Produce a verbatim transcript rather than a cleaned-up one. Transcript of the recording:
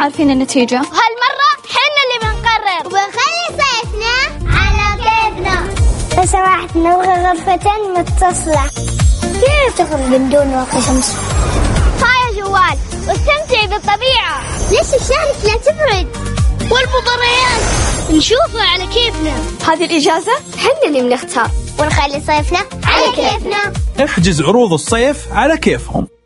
عارفين النتيجة. هالمرة حنا اللي بنقرر وبنخلي صيفنا على كيفنا. لو سمحت نبغى غرفتين متصلة. كيف تخرج من دون واقي شمس؟ طايا جوال واستمتعي بالطبيعة. ليش الشارع لا تبرد؟ والمباريات نشوفها على كيفنا. هذه الإجازة حنا اللي بنختار ونخلي صيفنا على كيفنا. احجز عروض الصيف على كيفهم.